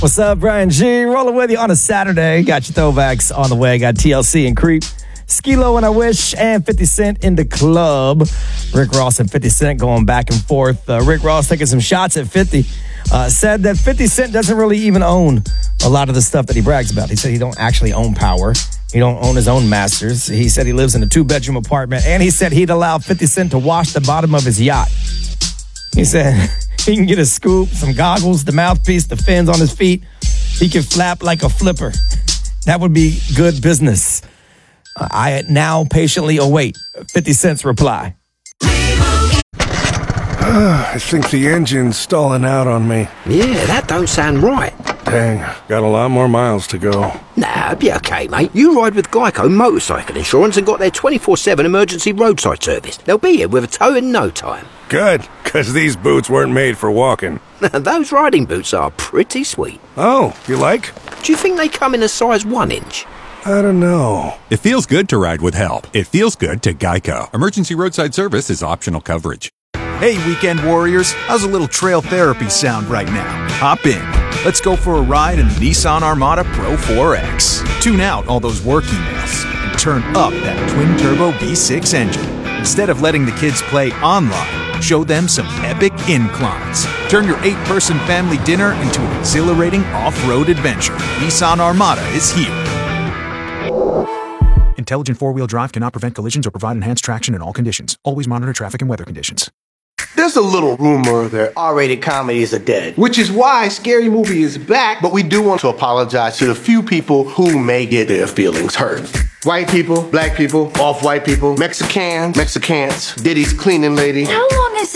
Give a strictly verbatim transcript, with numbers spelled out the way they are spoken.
What's up, Brian G? Rolling with you on a Saturday. Got your throwbacks on the way. Got T L C and Creep, Skee-Lo and I Wish, and fifty Cent in the club. Rick Ross and fifty Cent going back and forth. Uh, Rick Ross taking some shots at fifty. Uh, said that fifty Cent doesn't really even own a lot of the stuff that he brags about. He said he don't actually own power. He don't own his own masters. He said he lives in a two-bedroom apartment. And he said he'd allow fifty Cent to wash the bottom of his yacht. He said he can get a scoop, some goggles, the mouthpiece, the fins on his feet. He can flap like a flipper. That would be good business. Uh, I now patiently await fifty Cent's reply. I think the engine's stalling out on me. Yeah, that don't sound right. Dang, got a lot more miles to go. Nah, be okay, mate. You ride with Geico Motorcycle Insurance and got their twenty-four seven emergency roadside service. They'll be here with a tow in no time. Good, because these boots weren't made for walking. Those riding boots are pretty sweet. Oh, you like? Do you think they come in a size one inch? I don't know. It feels good to ride with help. It feels good to Geico. Emergency roadside service is optional coverage. Hey, weekend warriors, how's a little trail therapy sound right now? Hop in. Let's go for a ride in the Nissan Armada Pro four X. Tune out all those work emails and turn up that twin-turbo V six engine. Instead of letting the kids play online, show them some epic inclines. Turn your eight-person family dinner into an exhilarating off-road adventure. Nissan Armada is here. Intelligent four-wheel drive cannot prevent collisions or provide enhanced traction in all conditions. Always monitor traffic and weather conditions. There's a little rumor that R-rated comedies are dead, which is why Scary Movie is back, but we do want to apologize to the few people who may get their feelings hurt. White people, black people, off-white people, Mexicans, Mexicans, Diddy's cleaning lady. How long is